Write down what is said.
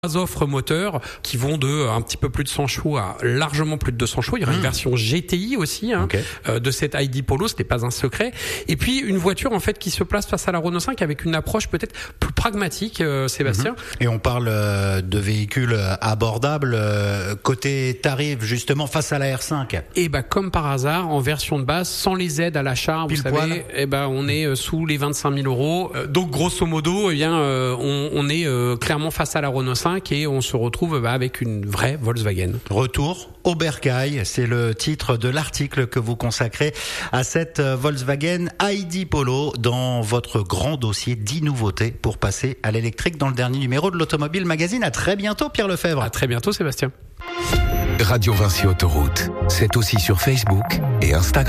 Offres moteurs qui vont de un petit peu plus de 100 chevaux à largement plus de 200 chevaux. Il y aura une version GTI aussi de cette ID Polo, ce n'est pas un secret. Et puis une voiture en fait qui se place face à la Renault 5 avec une approche peut-être plus pragmatique, Sébastien. Et on parle de véhicules abordables côté tarif justement face à la R5. Et comme par hasard en version de base sans les aides à l'achat, vous savez, on est sous les 25 000 euros. Donc grosso modo, on est clairement face à la Renault 5. Et on se retrouve avec une vraie Volkswagen. Retour au bercail, c'est le titre de l'article que vous consacrez à cette Volkswagen ID Polo dans votre grand dossier 10 nouveautés pour passer à l'électrique dans le dernier numéro de l'Automobile Magazine. À très bientôt Pierre Lefebvre. À très bientôt Sébastien. Radio Vinci Autoroute, c'est aussi sur Facebook et Instagram.